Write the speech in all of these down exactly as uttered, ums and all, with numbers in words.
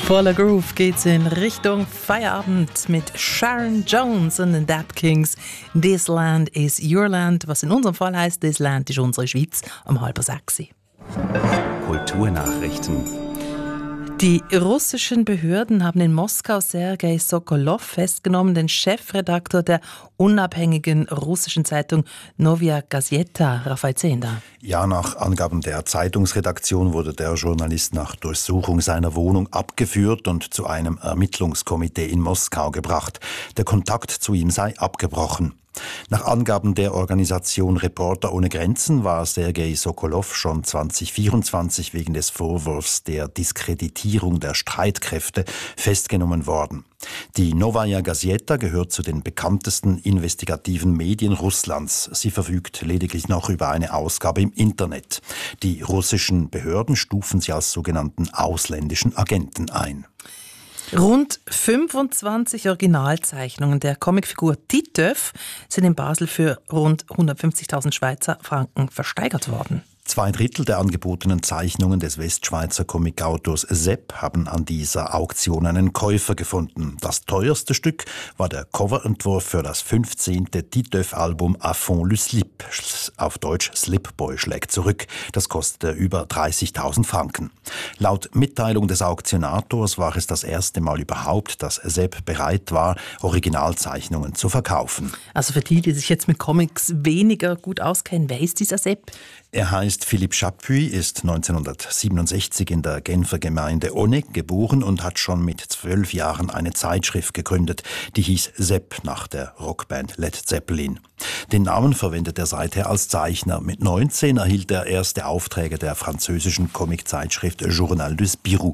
Voller Groove geht's in Richtung Feierabend mit Sharon Jones und den Dap Kings. This Land is your land, was in unserem Fall heißt, This Land ist unsere Schweiz, um halb sechs. Kulturnachrichten. Die russischen Behörden haben in Moskau Sergei Sokolow festgenommen, den Chefredakteur der unabhängigen russischen Zeitung Novaya Gazeta, Raphael Zehnder. Ja, nach Angaben der Zeitungsredaktion wurde der Journalist nach Durchsuchung seiner Wohnung abgeführt und zu einem Ermittlungskomitee in Moskau gebracht. Der Kontakt zu ihm sei abgebrochen. Nach Angaben der Organisation Reporter ohne Grenzen war Sergei Sokolow schon zwanzig vierundzwanzig wegen des Vorwurfs der Diskreditierung der Streitkräfte festgenommen worden. Die Novaya Gazeta gehört zu den bekanntesten investigativen Medien Russlands. Sie verfügt lediglich noch über eine Ausgabe im Internet. Die russischen Behörden stufen sie als sogenannten ausländischen Agenten ein. Rund fünfundzwanzig Originalzeichnungen der Comicfigur Titeuf sind in Basel für rund hundertfünfzigtausend Schweizer Franken versteigert worden. Zwei Drittel der angebotenen Zeichnungen des Westschweizer Comicautors Sepp haben an dieser Auktion einen Käufer gefunden. Das teuerste Stück war der Coverentwurf für das fünfzehnte Titeuf-Album À fond le slip, auf Deutsch Slipboy schlägt zurück. Das kostete über dreißigtausend Franken. Laut Mitteilung des Auktionators war es das erste Mal überhaupt, dass Sepp bereit war, Originalzeichnungen zu verkaufen. Also für die, die sich jetzt mit Comics weniger gut auskennen, wer ist dieser Sepp? Er heißt Philippe Chapuis, ist neunzehnhundertsiebenundsechzig in der Genfer Gemeinde Oneg geboren und hat schon mit zwölf Jahren eine Zeitschrift gegründet, die hieß Sepp nach der Rockband Led Zeppelin. Den Namen verwendet er seither als Zeichner. Mit neunzehn erhielt er erste Aufträge der französischen Comiczeitschrift Journal du Spirou.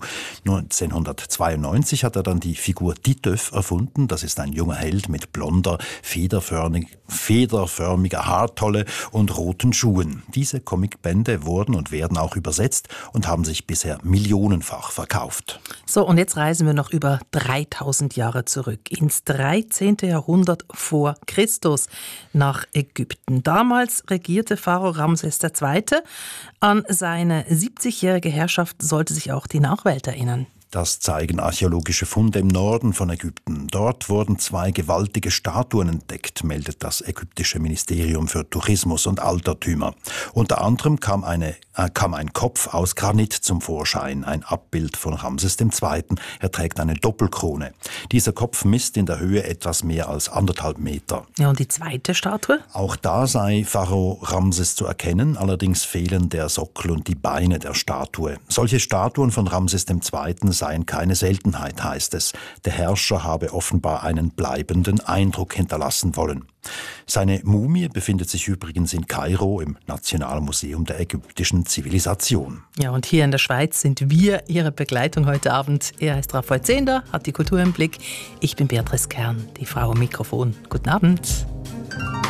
neunzehnhundertzweiundneunzig hat er dann die Figur Titeuf erfunden. Das ist ein junger Held mit blonder, federförmig, federförmiger Haartolle und roten Schuhen. Diese Comicbände wurden und werden auch übersetzt und haben sich bisher millionenfach verkauft. So, und jetzt reisen wir noch über dreitausend Jahre zurück, ins dreizehnten Jahrhundert vor Christus, nach Ägypten. Damals regierte Pharao Ramses der Zweite. An seine siebzigjährige Herrschaft sollte sich auch die Nachwelt erinnern. Das zeigen archäologische Funde im Norden von Ägypten. Dort wurden zwei gewaltige Statuen entdeckt, meldet das ägyptische Ministerium für Tourismus und Altertümer. Unter anderem kam, eine, äh, kam ein Kopf aus Granit zum Vorschein, ein Abbild von Ramses der Zweite. Er trägt eine Doppelkrone. Dieser Kopf misst in der Höhe etwas mehr als anderthalb Meter. Ja, und die zweite Statue? Auch da sei Pharao Ramses zu erkennen, allerdings fehlen der Sockel und die Beine der Statue. Solche Statuen von Ramses der Zweite seien keine Seltenheit, heißt es. Der Herrscher habe offenbar einen bleibenden Eindruck hinterlassen wollen. Seine Mumie befindet sich übrigens in Kairo im Nationalmuseum der ägyptischen Zivilisation. Ja, und hier in der Schweiz sind wir Ihre Begleitung heute Abend. Er heißt Raphael Zehnder, hat die Kultur im Blick. Ich bin Beatrice Kern, die Frau am Mikrofon. Guten Abend.